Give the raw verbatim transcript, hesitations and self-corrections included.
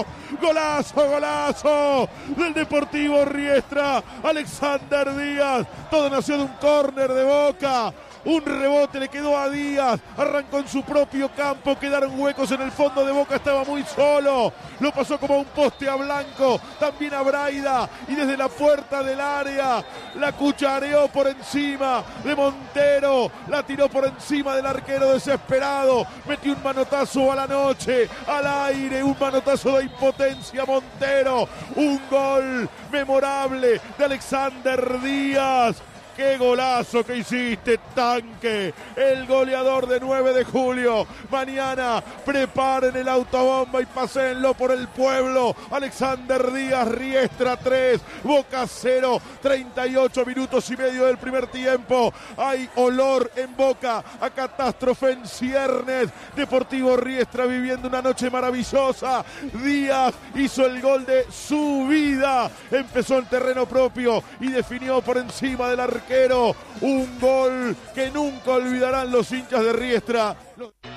golazo, golazo, golazo del Deportivo Riestra. Alexander Díaz, todo nació de un córner de Boca. Un rebote le quedó a Díaz, arrancó en su propio campo, quedaron huecos en el fondo de Boca, estaba muy solo, lo pasó como un poste a Blanco, también a Braida, y desde la puerta del área, la cuchareó por encima de Montero, la tiró por encima del arquero desesperado, metió un manotazo a la noche, al aire, un manotazo de impotencia Montero, un gol memorable de Alexander Díaz. ¡Qué golazo que hiciste, tanque! El goleador de nueve de julio. Mañana preparen el autobomba y paséenlo por el pueblo. Alexander Díaz, Riestra tres, Boca cero, treinta y ocho minutos y medio del primer tiempo. Hay olor en Boca a catástrofe en ciernes. Deportivo Riestra viviendo una noche maravillosa. Díaz hizo el gol de su vida. Empezó en terreno propio y definió por encima del arquero. Un gol que nunca olvidarán los hinchas de Riestra.